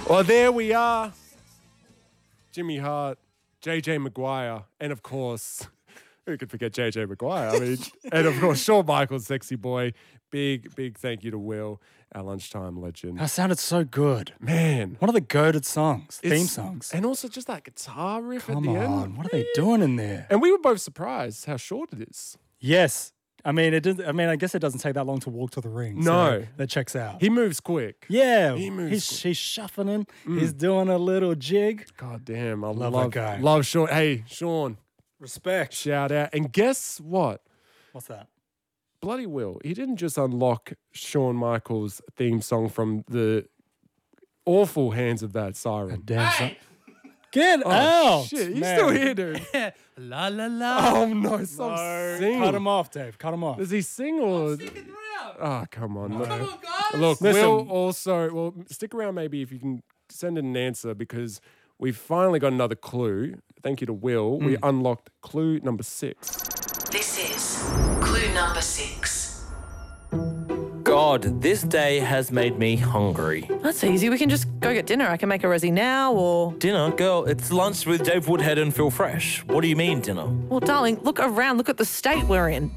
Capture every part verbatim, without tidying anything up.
Well, there we are. Jimmy Hart, J J Maguire, and of course, who could forget J J Maguire? I mean, and of course, Shawn Michaels, Sexy Boy. Big, big thank you to Will, our lunchtime legend. That sounded so good. Man. One of the goated songs, It's- theme songs. And also just that guitar riff Come at the on, end. what are they doing in there? And we were both surprised how short it is. Yes. I mean, it doesn't, I mean, I guess it doesn't take that long to walk to the ring. No. So that checks out. He moves quick. yeah. he moves he's, quick. he's shuffling. He's doing a little jig. God damn, I Love love, that guy. love Sean. Hey, Sean, Respect. shout out. And guess what? What's that? Bloody Will, he didn't just unlock Shawn Michaels' theme song from the awful hands of that siren. Damn son. Get Oh, out. shit, he's man. still here, dude. La la la. Oh, no, stop No, singing. cut him off, Dave. Cut him off. Does he sing or? Sticking around. Oh, come on. No. Come on, guys. Look, Listen. Will also, well, stick around maybe if you can send in an answer because we've finally got another clue. Thank you to Will. We unlocked clue number six. This is clue number six. God, this day has made me hungry. That's easy. We can just go get dinner. I can make a resi now or... Dinner? Girl, it's lunch with Dave Woodhead and Phil Fresh. What do you mean, dinner? Well, darling, look around. Look at the state we're in.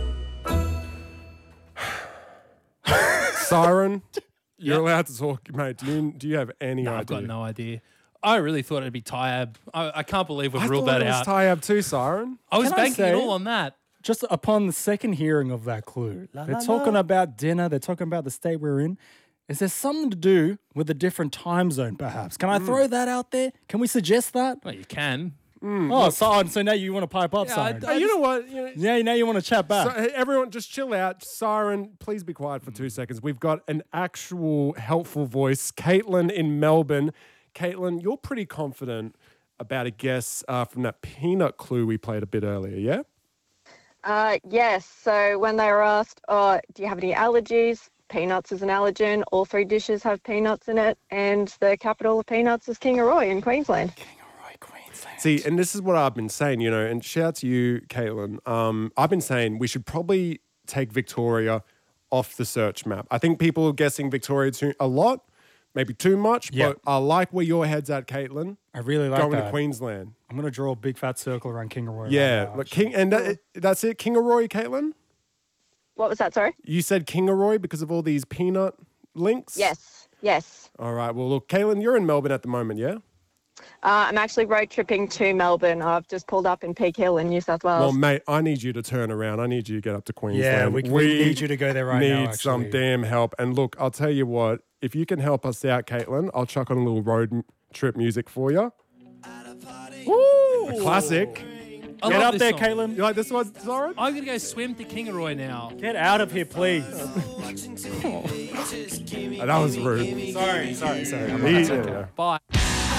Siren, you're allowed to talk, mate. Do you, do you have any No, idea? I've got no idea. I really thought it'd be Tyab. I, I can't believe we've I ruled thought that it was out. tie-up too, Siren. I was Can I banking say- it all on that. Just upon the second hearing of that clue, they're la, talking la. about dinner. They're talking about the state we're in. Is there something to do with a different time zone, perhaps? Can I throw that out there? Can we suggest that? Well, you can. Oh, so, so now you want to pipe up, Yeah, Siren? I- Hey, you know what? You know, yeah, now you want to chat back. so, hey, everyone, just chill out. Siren, please be quiet for two seconds. We've got an actual helpful voice, Caitlin in Melbourne. Caitlin, you're pretty confident about a guess uh, from that peanut clue we played a bit earlier, yeah? Uh, yes. So when they were asked, oh, do you have any allergies? Peanuts is an allergen. All three dishes have peanuts in it. And the capital of peanuts is Kingaroy in Queensland. Kingaroy, Queensland. See, and this is what I've been saying, you know, and shout out to you, Caitlin. Um, I've been saying we should probably take Victoria off the search map. I think people are guessing Victoria too, a lot, maybe too much, Yep. but I like where your head's at, Caitlin. I really like Going that. to Queensland. I'm going to draw a big fat circle around Kingaroy. Yeah, right now, look, actually. King, and that, that's it, Kingaroy, Caitlin? What was that, sorry? You said Kingaroy because of all these peanut links? Yes. Yes. All right, well, look, Caitlin, you're in Melbourne at the moment, yeah? Uh, I'm actually road tripping to Melbourne. I've just pulled up in Peak Hill in New South Wales. Well, mate, I need you to turn around. I need you to get up to Queensland. Yeah, we, we need you to go there right need now, some actually. damn help. And look, I'll tell you what, if you can help us out, Caitlin, I'll chuck on a little road m- trip music for you. Woo! A classic. I Get love up this there, song. Caitlin. You like this one, Zoran? I'm going to go swim to Kingaroy now. Get out of here, please. Oh, that was rude. sorry, sorry, sorry. I'm He- not- yeah. Bye.